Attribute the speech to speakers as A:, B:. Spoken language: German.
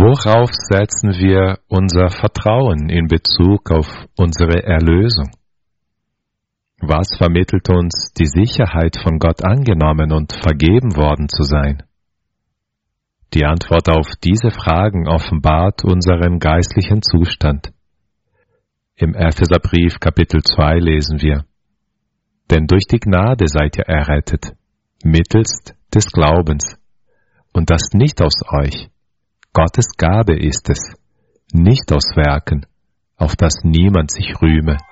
A: Worauf setzen wir unser Vertrauen in Bezug auf unsere Erlösung? Was vermittelt uns die Sicherheit, von Gott angenommen und vergeben worden zu sein? Die Antwort auf diese Fragen offenbart unseren geistlichen Zustand. Im Epheserbrief Kapitel 2 lesen wir: Denn durch die Gnade seid ihr errettet, mittelst des Glaubens, und das nicht aus euch. Gottes Gabe ist es, nicht aus Werken, auf dass niemand sich rühme.